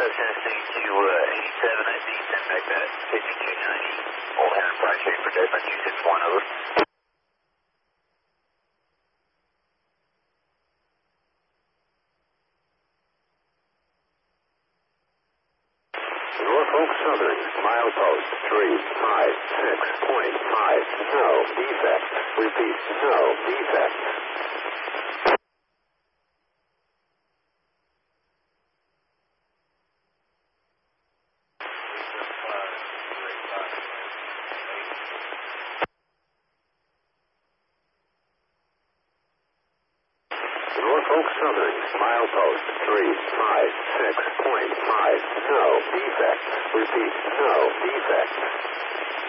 Tennessee to 87, I see, send back that 5290. Old Enterprise Street for Desmond 261, over. Norfolk Southern, milepost 356.5, no defect. Repeat, no defect. Norfolk Southern, milepost 356.5, no defect. Repeat, no defect.